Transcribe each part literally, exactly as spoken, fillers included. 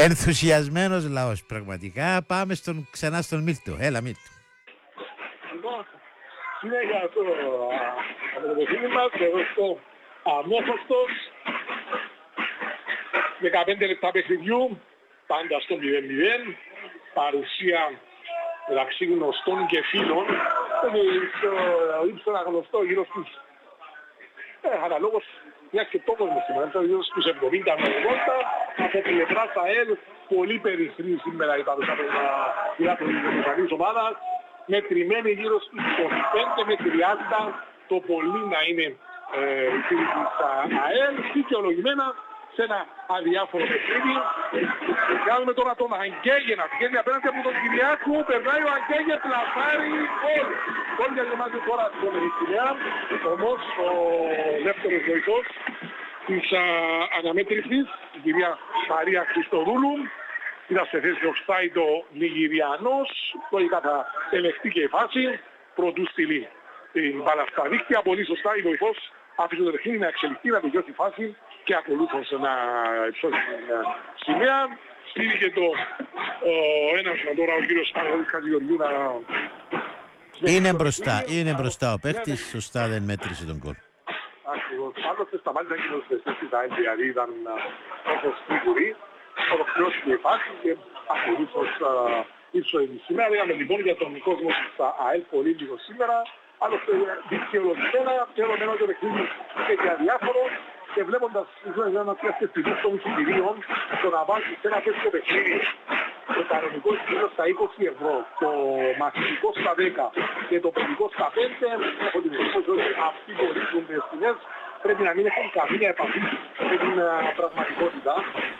Ενθουσιασμένος λαός πραγματικά. Πάμε στον, ξανά στον Μίλτο. Έλα Μίλτο. Λοιπόν, συνέχεια το αποδοχήνι μας, εδώ στο αμόχωστος, δεκαπέντε λεπτά παιχνιδιού, πάντα στο μηδέν μηδέν, παρουσία μεταξύ γνωστών και φίλων, ο ύψονα γνωστό γύρω στους ε, αναλόγως μια και το κόσμο σήμερα, γύρω στους εβδομήντα με ογδόντα, από πλευράς ΑΕΛ, πολύ περιχρή σήμερα η παρουσία των Ιωμηχανής ομάδας, μετρημένη γύρω στους είκοσι πέντε με τριάντα, το πολύ να είναι ε, της ΑΕΛ, δικαιολογημένα σε ένα αδιάφορο παιχνίδι. Κάνουμε τώρα τον Αγγέγε να βγαίνει απέναντι από τον Κυριάκου, περνάει ο Αγγέγε, πλασάρει, γκολ. Γκολ για τη ομάδα τώρα στον Ελευθερία, όμως ο δεύτερος βοηθός της α, αναμέτρησης, η κυρία Μαρία Χριστοδούλου, ήταν σε θέση offside ο Νιγηριανός, λογικά θα ελεγχθεί και η φάση, προτού στείλει την μπάλα στα δίκτυα, πολύ σωστά η βοηθός άφησε το παιχνίδι να εξελιχθεί, να τελειώσει η φάση και ακολούθως να υψώσει την σημαία. Στείλει το ένας τώρα ο κύριος Παναγωγής Χατζηγεωργίου να... Είναι μπροστά, είναι μπροστά ο παίχτης, σωστά δεν μέτρησε τον γκολ. Ακριβώς. Άλλωστε σταμάτησαν και τους δεστές τα έντια, δηλαδή ήταν όπως φιγουρή, ολοκληρώθηκε η φάση και ακολούθως ύψωσε τη σημαία. Λέγαμε λοιπόν για τον κόσμο της ΑΕΛ πολύ λίγο σήμερα. Άλλωστε δικαιολογημένα, θεωρωμένο το παιχνίδι και για διάφορο και βλέποντας ένα πιάστε στη δίκτυα των εισιτηρίων, το να βάζεις ένα τέτοιο παιχνίδι, το κανονικό εισιτήριο στα είκοσι ευρώ, το μαθητικό στα δέκα και το παιδικό στα πέντε, έχω την εντύπωση ότι αυτοί που ορίζονται στιγμές πρέπει να μην έχουν καμία επαφή με την πραγματικότητα.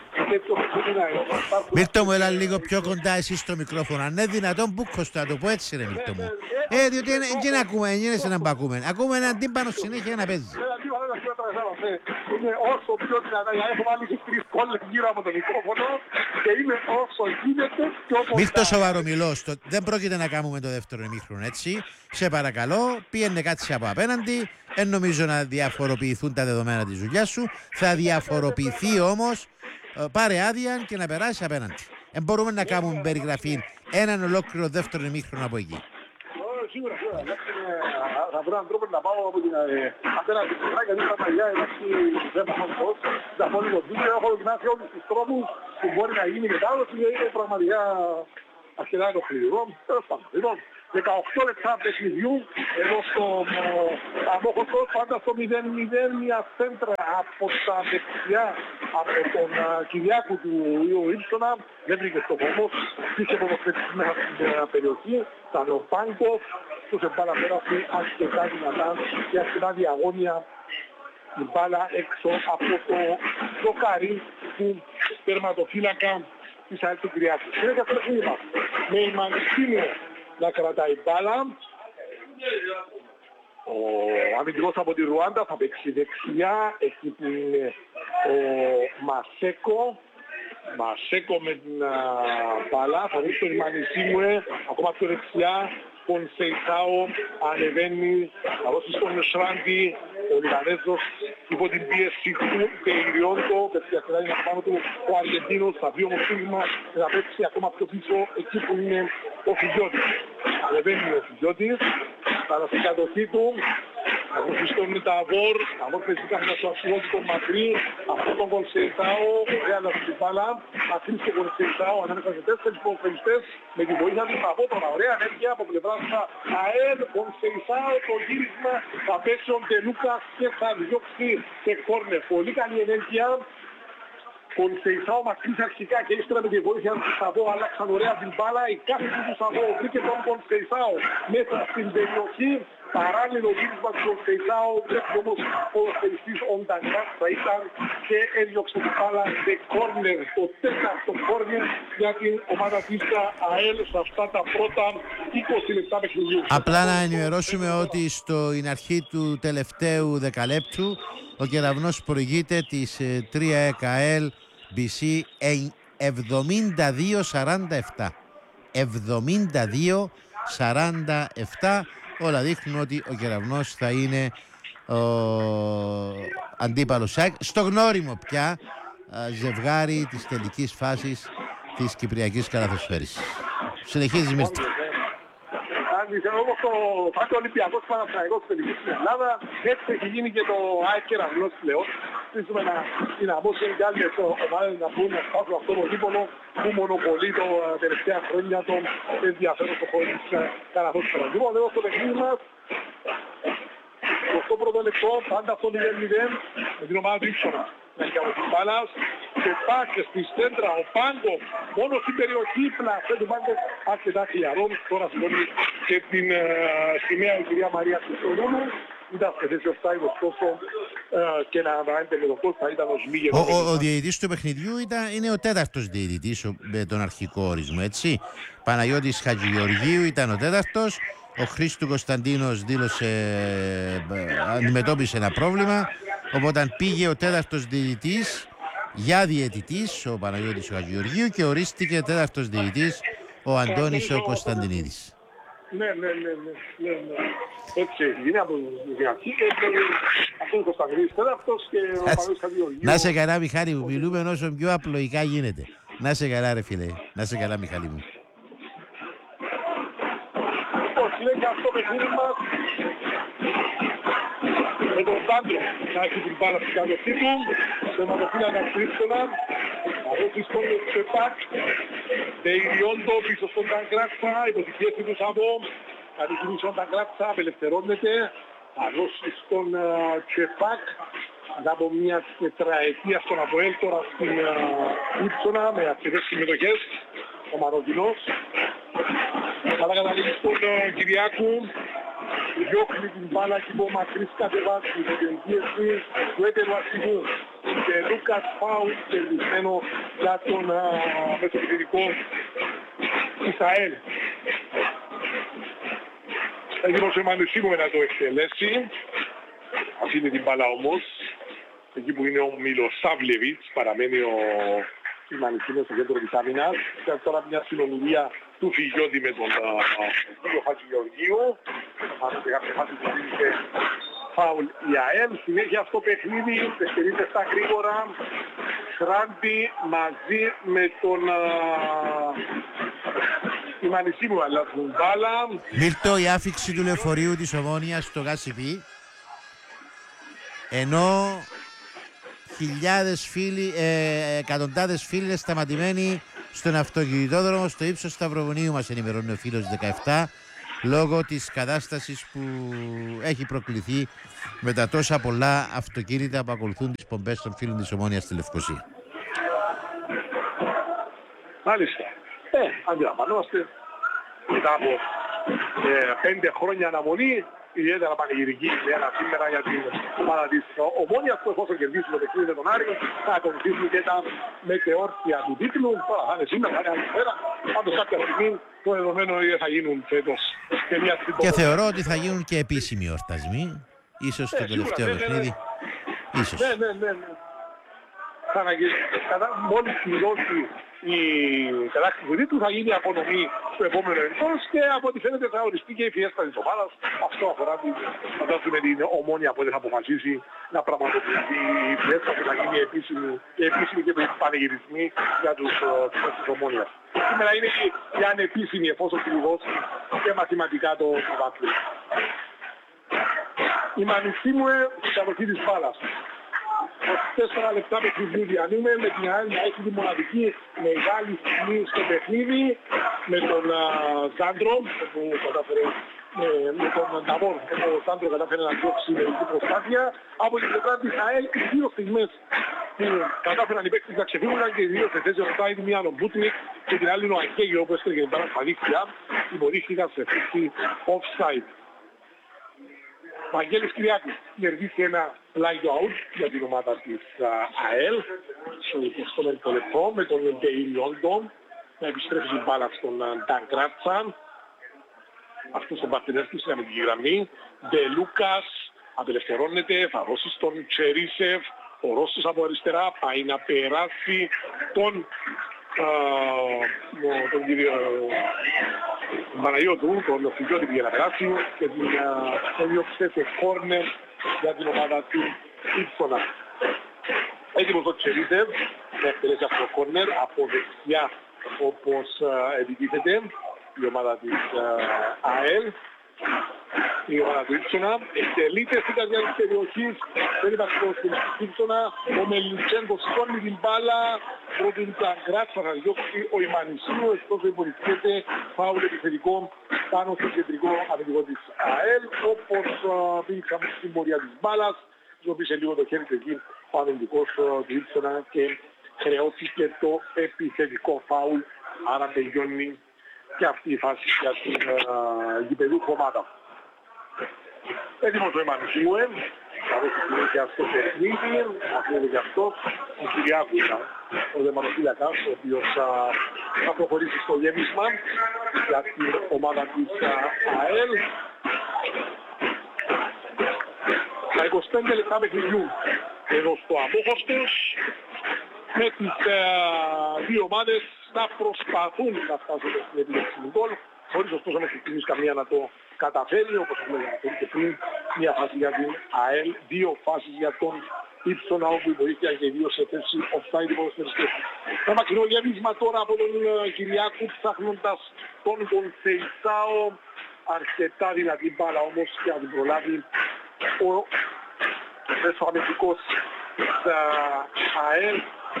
Μίλτο μου, έλα λίγο πιο κοντά εσύ στο μικρόφωνο. Αν είναι δυνατόν μπούκκος να το πω έτσι ρε Μίλτο μου. Ε, διότι δεν ακούμε, δεν είναι να μπακούμε. Ακούμε έναν τύμπανο συνέχεια να παίζει. Είναι όσο πιο δυνατά, γιατί έχω βάλει και τρεις κόλλες γύρω από το μικρόφωνο και είναι όσο γίνεται πιο κοντά. Μίλτο σοβαρομιλός, δεν πρόκειται να κάνουμε το δεύτερο ημίχρονο έτσι. Σε παρακαλώ, πήγαινε κάτσε από απέναντι. Δεν νομίζω να διαφοροποιηθούν τα δεδομένα της δουλειάς σου. Θα διαφοροποιηθεί όμως. Πάρε άδεια και να περάσει απέναντι. Δεν μπορούμε να κάνουμε περιγραφή έναν ολόκληρο δεύτερο ημίχρονο από εκεί. Σίγουρα, σίγουρα. Θα βρω έναν τρόπο να πάω από την απέναντι πλευρά γιατί στα παλιά εντάξει δεν πάω πώς. Θα πω λίγο βίντεο, έχω δοκιμάσει όλους τους τρόπους που μπορεί να γίνει μετάδοση γιατί είναι πραγματικά αρκετά ενοχλητικό. Τέλος πάντων. Λοιπόν, δεκαοκτώ λεπτά παιχνιδιού εδώ στο αμόχωστο, πάντα στο μηδέν μηδέν μια σέντρα από τα δεξιά από τον Κυριάκου του Ιω Ύψονα, δεν βρήκε στο κόμμος, πήγε ποδοσφαιριστής μέσα στην περιοχή, ήταν ο Πάγκοφ, τους εμπάλα πέρασε αρκετά δυνατά και αρκετά διαγώνια η μπάλα έξω από το δοκάρι του τερματοφύλακα της ΑΕΛ του Κυριάκου. Είναι και αυτό το κλίμα. Με η Μανσίνιο να κρατάει μπάλα. Ο αμυντικός από τη Ρουάντα θα παίξει δεξιά, εκεί που είναι ο Μασέκο. Μασέκο με την μπάλα, θα δείξει τον Μανισίμουε, ακόμα πιο δεξιά. Πονσεϊσάο ανεβαίνει, θα δώσει στον Σράντι, ο Λιβανέζος υπό την πίεση του Πεϊριόντο, πέφτει αρκετά είναι πάνω του ο Αργεντίνος, θα βγει όμως σύγχυμα και θα παίξει ακόμα πιο πίσω εκεί που είναι ο Φιγιώτης. Ανεβαίνει ο Φιγιώτης, θα στην κατοχή του, θα δώσει στον Ταβόρ, Ταβόρ παίζει κάθε να σου ασχολώσει τον Μακρύ, αυτό τον Πονσεϊσάο, ωραία να στην μπάλα, Μακρύς και Πονσεϊσάο ανάμεσα σε τέσσερις ποδοσφαιριστές με την βοήθεια του Ταβόρ, τώρα ωραία ενέργεια από πλευρά ΑΕΛ, Πονσεϊσάο, το γύρισμα θα πέσει ο Ντελούκας και θα διώξει σε κόρνερ. Πολύ καλή ενέργεια. Πονσεϊσάο Μακρύς αρχικά και ύστερα με τη βοήθεια του Σαββό άλλαξαν ωραία την μπάλα. Η κάθε του Σαββό βρήκε τον Πονσεϊσάο μέσα στην περιοχή. Παράλληλο γύρισμα του Πονσεϊσάο, πρέπει όμως ο ποδοσφαιριστής ο Νταγκάς θα ήταν και έδιωξε την μπάλα σε κόρνερ, το τέταρτο κόρνερ για την ομάδα της ΑΕΛ σε αυτά τα πρώτα είκοσι λεπτά παιχνιδιού. Απλά να ενημερώσουμε ότι στην αρχή του τελευταίου δεκαλέπτου ο Κεραυνός προηγείται της τρία ΕΚΑΕΛ μπι σι εβδομήντα δύο σαράντα επτά. εβδομήντα δύο σαράντα επτά. Όλα δείχνουν ότι ο Κεραυνός θα είναι ο αντίπαλος στο γνώριμο πια ζευγάρι της τελικής φάσης της Κυπριακής Καλαθοσφαίρισης. Συνεχίζεις, Μύρτη. Όπως το φάτο Ολυμπιακός Παναθηναϊκός της τελικής στην Ελλάδα, έτσι έχει γίνει και το ΑΕΚ Κεραυνός πλέον. Θέλουμε να δυναμώσουν και άλλες ομάδες να μπουν να σπάσουν αυτό το δίπολο που μονοπολεί τα τελευταία χρόνια τον ενδιαφέρον στο χώρο της Καλαθοσφαίρας. Λοιπόν, εδώ στο παιχνίδι μας, στο πρώτο λεπτό, πάντα αυτό μηδέν μηδέν με την ομάδα του Ήψονα. Να έχει από την μπάλας και πάκε στη σέντρα ο Πάγκο μόνο στην περιοχή πλασέ του Πάγκο αρκετά χιλιαρών. Τώρα σηκώνει και την ε, σημαία η κυρία Μαρία Χριστοδούλου. Ήταν σε θέση offside ωστόσο ε, και να αναμένεται με το πώς θα ήταν ως μη Ο, ο, ο διαιτητής του παιχνιδιού ήταν, είναι ο τέταρτος διαιτητής με τον αρχικό ορισμό, έτσι. Παναγιώτης Χατζηγεωργίου ήταν ο τέταρτος. Ο Χρήστου Κωνσταντίνος δήλωσε, αντιμετώπισε ένα πρόβλημα. Οπότε πήγε ο τέταρτος διαιτητής για διαιτητής, ο Παναγιώτης Χατζηγεωργίου, και ορίστηκε τέταρτος διαιτητής ο Αντώνης ο Κωνσταντινίδης. Ναι, ναι, ναι, ναι, ναι. Έτσι έγινε από την αρχή και αυτό είναι ο Κωνσταντινίδης τέταρτος και ο Παναγιώτης Χατζηγεωργίου. Να σε καλά, Μιχάλη μου, μιλούμε όσο πιο απλοϊκά γίνεται. Να σε καλά, ρε φίλε, να σε καλά, Μιχάλη μου. Συνέχεια αυτό παιχνίδι μας με τον Σάντρο να έχει την μπάλα στην κατοχή του, θεματοφύλακα Κρύψονα, από στον Τσεπάκ, Δεϊριόντο πίσω στον Ταγκράτσα, υποτυχιέστη του από, κατηγορεί στον Ταγκράτσα, απελευθερώνεται, αρρώσει στον Τσεπάκ, μετά από μια τετραετία στον Αποέλ, τώρα στην Κρύψονα με αρκετές συμμετοχές, ο Μαροκινός. Αλλά καταλήγει στον Κυριάκου, διώχνει την μπάλα και από μακρύς κατεβάζει με την πίεση του έτερου αρχηγού και Λούκας Φάου κερδισμένο για τον μεσοπιθετικό Ισαέλ. Έγινε ο Μανουσίμου να το εκτελέσει, αφήνει την μπάλα όμως, εκεί που είναι ο Μιλοσάβλεβιτς, παραμένει ο Μανουσίμου στο κέντρο της άμυνας, και τώρα μια συνομιλία του Φυγιώτη με τον κύριο Χατζηγεωργίου. Πάμε σε κάποια φάση που δίνει φάουλ η ΑΕΛ. Συνέχεια αυτό το παιχνίδι, τεσσερίζεται στα γρήγορα. Σράντι μαζί με τον Ιμανισίμου αλλάζουν μπάλα. Μίλτο, η άφηξη του λεωφορείου της Ομόνοιας στο Γασιπί, ενώ χιλιάδες φίλοι, ε, εκατοντάδες φίλοι είναι σταματημένοι στον αυτοκινητόδρομο στο ύψος Σταυροβουνίου, μας ενημερώνει ο φίλος δεκαεπτά, λόγω της κατάστασης που έχει προκληθεί με τα τόσα πολλά αυτοκίνητα που ακολουθούν τις πομπές των φίλων της Ομόνοιας στη Λευκοσία. Μάλιστα. Ε, αντιλαμβανόμαστε μετά από ε, πέντε χρόνια αναμονή, ιδιαίτερα πανηγυρική μέρα σήμερα για την ομάδα της Ομόνοιας, που εφόσον κερδίσει το παιχνίδι με τον Άρη θα ακολουθήσουν και τα μετεόρτια του τίτλου. Τώρα θα είναι σήμερα, θα είναι άλλη μέρα. Πάντως κάποια στιγμή το δεδομένο θα γίνουν φέτος και μια στιγμή. Και θεωρώ ότι θα γίνουν και επίσημοι εορτασμοί, ίσως στο τελευταίο παιχνίδι. Ίσως. Ναι, ναι, ναι, ναι. Μόλις πληρώσει η κατάκτηση του τίτλου θα γίνει η απονομή στο επόμενο έτος και από ό,τι φαίνεται θα οριστεί και η φιέστα της ομάδας. Αυτό αφορά την, φαντάζομαι, την Ομόνια που δεν θα αποφασίσει να πραγματοποιηθεί η φιέστα που θα γίνει επίσημη, επίσημη και πανηγυρισμοί για τους φίλους της Ομόνιας. Σήμερα είναι η ανεπίσημη, εφόσον πληρώσει και μαθηματικά το πρωτάθλημα. Η Μανισίμου στην κατοχή της μπάλας. Τέσσερα λεπτά παιχνιδιού διανύουμε με την ΑΕΛ να έχει τη μοναδική μεγάλη στιγμή στο παιχνίδι με τον Σάντρο που κατάφερε με, με τον Νταβόρ που ο Σάντρο κατάφερε να διώξει μερική προσπάθεια. Από την πλευρά της ΑΕΛ οι δύο στιγμές που κατάφεραν οι παίκτες να ξεφύγουν και οι δύο σε θέση offside, μία ο Μπούτνικ και την άλλη ο Αγγέγιο που έστρεγε την πάρα στα δίκτυα, υποδείχθηκαν σε θέση offside. Ο Αγγέλης Κυριάκου κερδίσει ένα flag out για την ομάδα της ΑΕΛ στο εικοστό λεπτό με τον Δεϊριόντο να επιστρέφει την μπάλα στον Ταγκράτσα. Αυτός ο παρτινέρ του είναι με την γραμμή. Ντε Λούκας απελευθερώνεται, θα δώσει στον Τσερίσεφ. Ο Ρώσος από αριστερά πάει να περάσει τον τον κύριο Παναγιώτου, τον Φυγιώτη πήγε να περάσει και τον διώξε σε κόρνερ για την ομάδα του Ήψονα. Έτοιμος ο Τσερίσεφ, να εκτελέσει αυτό το κόρνερ από δεξιά όπως επιτίθεται η ομάδα της ΑΕΛ. Η ομάδα του Ήψονα εκτελείται στην καρδιά της περιοχής, δεν υπάρχει κόσμο στην Ήψονα, ο Μελνιτσένκο σηκώνει την μπάλα, πρώτην τα κράτσα θα διώξει ο Ιμανισίου, εκτός δεν υπολοιπτείται φάουλ επιθετικό πάνω στο κεντρικό αμυντικό της ΑΕΛ, όπως πήγαμε στην πορεία της μπάλας, ζωγήσε λίγο το χέρι του εκεί ο αμυντικός του Ήψονα και χρεώθηκε το επιθετικό φάουλ, άρα τελειώνει και αυτή η φάση για την uh, γηπεδούχο ομάδα. Έτοιμος ο Εμμανισίου, θα δώσει συνέχεια στο παιχνίδι, αφήνεται και αυτός. Ο Κυριάκου ήταν ο δερματοφύλακας, ο οποίος uh, θα προχωρήσει στο γέμισμα για την ομάδα της uh, ΑΕΛ. Τα είκοσι πέντε λεπτά παιχνιδιού εδώ στο Αμόχωστος, με τις uh, δύο ομάδες να προσπαθούν να φτάσουν στην επιλέξη του γκολ, χωρίς ωστόσο να ξεκινήσει καμία να το καταφέρει, όπως έχουμε αναφέρει πριν, μια φάση για την ΑΕΛ, δύο φάσεις για τον Ήψονα, όπου η βοήθεια και οι δύο σε θέση offside ποδοσφαιριστές. Ένα μακρινό γέμισμα τώρα από τον Κυριάκου, ψάχνοντας τον Κονσεϊσάο, αρκετά δυνατή μπάλα όμως και να την προλάβει ο μεσοαμυντικός της ΑΕΛ,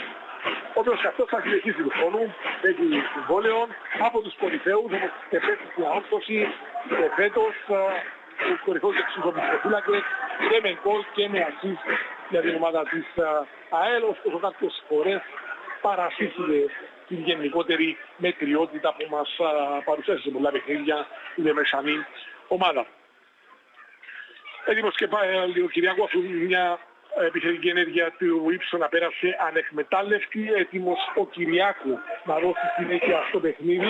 ο οποίος και αυτός θα συνεχίσει του χρόνου, έχει συμβόλαιο από τους κορυφαίους, όμως και φέτος στην αόρθωση και φέτος τους κορυφαίους εξουσιομιστοφύλακες και με γκολ και με ασίστ για την ομάδα της ΑΕΛ, ωστόσο κάποιες φορές παρασύστηκε την γενικότερη μετριότητα που μας παρουσιάζει σε πολλά παιχνίδια η δεμεσανή ομάδα. Έτοιμος και πάει ο Κυριάκου, αφού μια επιθετική ενέργεια του Ήψονα πέρασε ανεκμετάλλευτη, έτοιμος ο Κυριάκου να δώσει συνέχεια στο παιχνίδι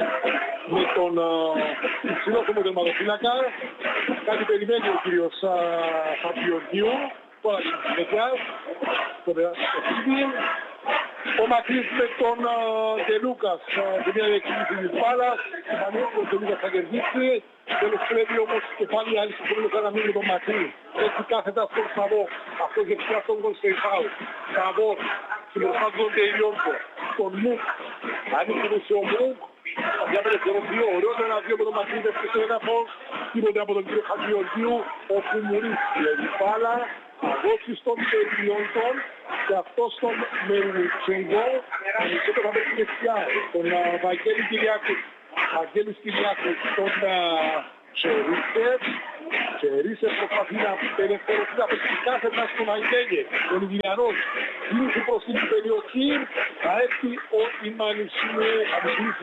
με τον υψηλόχρωμο τερματοφύλακα. Κάτι περιμένει ο κύριος Χατζηγεωργίου, τώρα την συνέχεια στο παιχνίδι. Ο Μακρύς με τον Ντελούκας και μια διεκκίνηση της μπάλας, συμφανίως ο Ντελούκας θα κερδίσει. Τέλος πρέπει όμως και πάλι άλλοι συμφωνούν να μείνει με τον Μακρύ. Έτσι κάθετα στον Σαββό, αυτός δεξιά στον Κονσεϊσάου. Σαββό, συμπροστά του τον Τελειόντο, τον Μουκ. Ανοίξει ο Μουκ, για απελευθερωθεί ωραιότερα δύο με τον Μακρύ, δεύτερο στο έδαφος, τίποτε από τον κύριο Χατζηγεωργίου, ο Κουμουρίς δηλαδή μπάλα. Θα δώσει στον Τελειόντο και αυτό στον Μελνιτσένκο. Και το θα πέσει δεξιά, τον Βαγγέλη Κυριάκου. Βαγγέλης Κυριάκου στον Τσερίσεφ. Τσερίσεφ προσπαθεί να απελευθερωθεί, να πέσει κάθετα στον Αγγέλη. Ο Λιγιανός κλείσει προς την περιοχή. Θα έρθει ο Ιμανισίου, θα κλείσει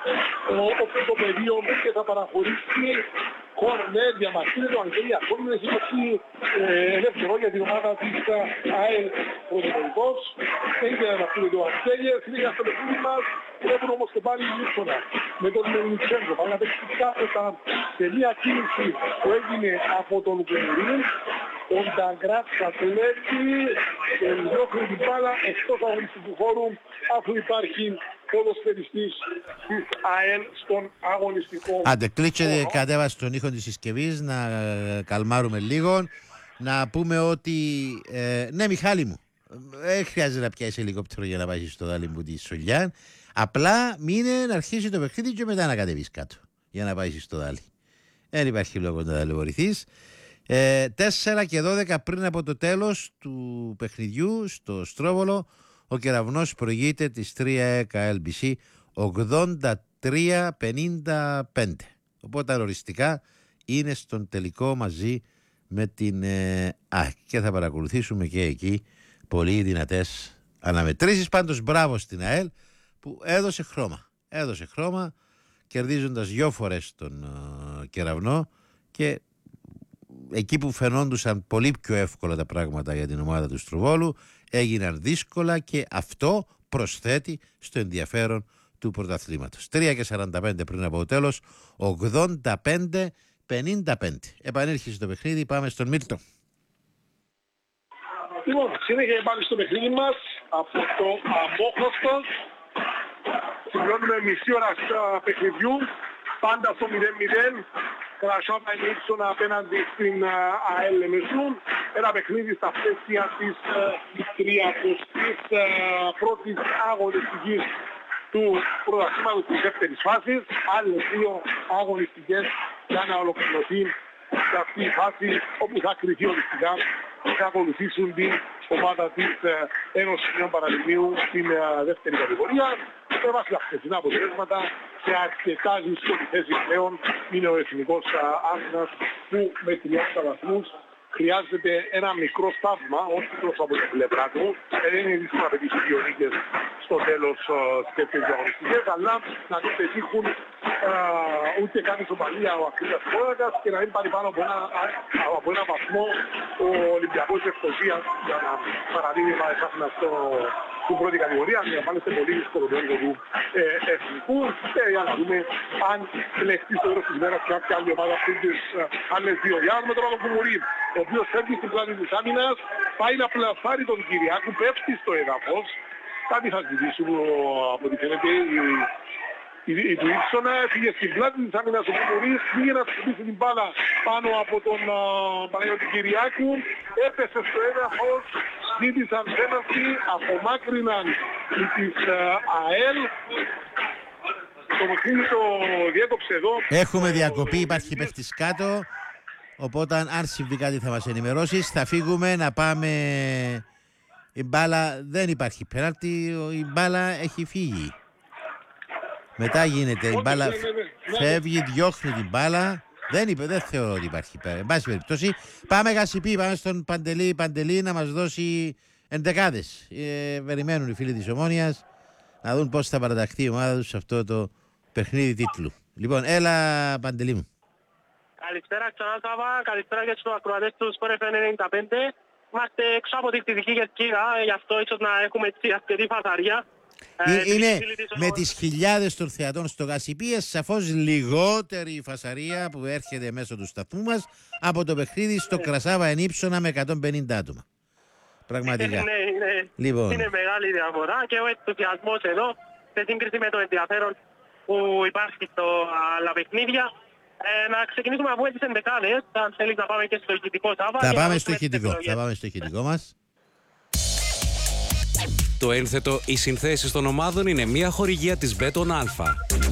το πεδίο και θα παραχωρήσει. Κορνέρ διαμαρτύρεται ο Αγγέλη, ακόμη δεν έχει δώσει ελεύθερο για την ομάδα της ΑΕΛ πρωτοβολικός. Δεν ήθελε να φύγει ο Αγγέλη, συνέχεια στο παιχνίδι μας. Πρέπει όμως και πάλι η Ήψονα με τον Μελνιτσένκο. Πάλι να παίξει κάθετα σε μια κίνηση που έγινε από τον Κουμουρί. Ο Νταγκράτ θα κλέβει και διώχνει την μπάλα εκτός αγωνιστικού χώρου, αφού υπάρχει ποδοσφαιριστής της ΑΕΛ στον αγωνιστικό χώρο. Άντε, κλείτσε κατέβαση τον ήχο της συσκευής, να καλμάρουμε λίγο. Να πούμε ότι, ε, ναι Μιχάλη μου, δεν χρειάζεται να πιάσει ελικόπτερο για να πάει στο δάλι μου τη Σολιάν. Απλά μείνε να αρχίσει το παιχνίδι και μετά να κατεβείς κάτω για να πάει στο δάλι. Δεν υπάρχει λόγο να ταλαιπωρηθείς. Ε, τέσσερα και δώδεκα πριν από το τέλος του παιχνιδιού στο Στρόβολο, ο Κεραυνός προηγείται της τρία ΕΚΑ ελ μπι σι ογδόντα τρία πενήντα πέντε. Οπότε οριστικά είναι στον τελικό μαζί με την ε, ΑΕΚ και θα παρακολουθήσουμε και εκεί πολύ δυνατές αναμετρήσεις. Πάντως μπράβο στην ΑΕΛ που έδωσε χρώμα. Έδωσε χρώμα κερδίζοντας δυο φορές τον ε, Κεραυνό και εκεί που φαινόντουσαν πολύ πιο εύκολα τα πράγματα για την ομάδα του Στροβόλου έγιναν δύσκολα και αυτό προσθέτει στο ενδιαφέρον του πρωταθλήματος. τρία και σαράντα πέντε πριν από το τέλος, ογδόντα πέντε πενήντα πέντε. Επανέρχεται στο παιχνίδι, πάμε στον Μίλτο. Λοιπόν, συνέχεια πάλι στο παιχνίδι μας από το Αμόχωστο. Συμπληρώνουμε μισή ώρα παιχνιδιού, πάντα στο μηδέν μηδέν. Κρασάβα Ενίψονα απέναντι στην ΑΕΛ Λεμεσού. Ένα παιχνίδι στα πλαίσια της τριαντοστής πρώτης αγωνιστικής του πρωταθλήματος της δεύτερης φάσης. Άλλες δύο αγωνιστικές για να ολοκληρωθεί σε αυτή η φάση, όπου θα κριθεί οριστικά και θα ακολουθήσουν την ομάδα της Ένωσης Νέων Πανελληνίου στην δεύτερη κατηγορία. Με βάση τα χθεσινά αποτελέσματα σε αρκετά δύσκολη θέση πλέον είναι ο εθνικός άμυνας που με τριάντα βαθμούς χρειάζεται ένα μικρό σταύμα, όχι προς από την πλευρά του. Δεν είναι δύσκολο να πετύχει δύο νίκες στο τέλος της δεύτερης αγωνιστικής, αλλά να μην πετύχουν ούτε καν ισοπαλία ο Ακρίτας Πόρακας και να μην πάρει πάνω από ένα, από ένα βαθμό ο Ολυμπιακός Λευκοσίας για να παραδείγει εσάφνα στο στην πρώτη κατηγορία, να πάνε σε πολύ δύσκολο έργο του ε, εθνικού και για να δούμε αν ελεγχθεί στο τέλος της ημέρας και κάποια άλλη ομάδα αυτές τις άλλες δύο. Για με τον Παπακουμουρί, ο οποίος φεύγει στην πλάτη της άμυνας, πάει να πλασάρει τον Κυριάκου, πέφτει στο έδαφος. Κάτι θα ζητήσουν από ό,τι φαίνεται η, η, η του Ήψονα, πήγε στην πλάτη της άμυνας ο Κουμουρής, πήγε να σκουπίσει την μπάλα πάνω από τον uh, Παναγιώτη Κυριάκου, έπεσε στο έδαφος, ζήτησαν πέναλτι, απομάκρυναν της uh, ΑΕΛ. Το παιχνίδι το διέκοψε εδώ. Έχουμε διακοπή, υπάρχει παίχτης κάτω, οπότε αν συμβεί κάτι θα μας ενημερώσεις. Θα φύγουμε να πάμε. Η μπάλα δεν υπάρχει πέναλτι, η μπάλα έχει φύγει. Μετά γίνεται, η μπάλα ναι, ναι, ναι. φεύγει, διώχνει την μπάλα. Δεν είπε, δεν θεωρώ ότι υπάρχει πέρα. Εν πάση περιπτώσει, πάμε Γασιπί, πάμε στον Παντελή, Παντελή να μας δώσει εντεκάδες. Ε, περιμένουν οι φίλοι της Ομόνοιας να δουν πώς θα παραταχθεί η ομάδα τους σε αυτό το παιχνίδι τίτλου. Λοιπόν, έλα Παντελή μου. Καλησπέρα ξανά Σάβα, καλησπέρα και στους ακροατές του Sport εφ εμ ενενήντα πέντε. Είμαστε έξω από τη χτυπική κερκίδα, γι' αυτό ίσως να έχουμε αρκετή φασαρία. Ε, είναι με τις χιλιάδες των θεατών στο Γασιπί, σαφώς λιγότερη η φασαρία που έρχεται μέσω του σταθμού μας από το παιχνίδι στο Κρασάβα Ενίψονα με εκατόν πενήντα άτομα. Πραγματικά. Ναι, είναι, λοιπόν. είναι μεγάλη διαφορά και ο ενθουσιασμός εδώ σε σύγκριση με το ενδιαφέρον που υπάρχει στο άλλα παιχνίδια. Ε, να ξεκινήσουμε από τις ενδεκάδες, αν θέλεις να πάμε και στο ηχητικό Σάβα. Θα πάμε στο ηχητικό, θα πάμε στο ηχητικό μας. Το ένθετο «Οι συνθέσεις των ομάδων» είναι μια χορηγία της Μπέτον Αλφα.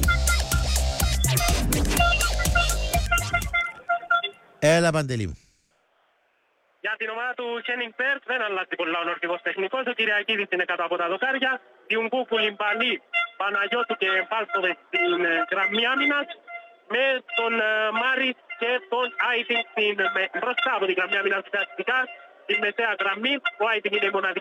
Έλα Παντελή μου. Για την ομάδα του Χένινγκ Πέρτ δεν αλλάζει πολλά ο νορβηγός τεχνικός. Ο Κυριακίδης είναι κάτω από τα δοκάρια. Διουγκούκου, Λιμπανί, Παναγιώτου και Πάλστοβε στην γραμμή άμυνας. Με τον Μάρις και τον Άιτινγκ μπροστά από την γραμμή άμυνας ουσιαστικά. Στην μεσαία γραμμή, ο Άιτινγκ είναι η μοναδική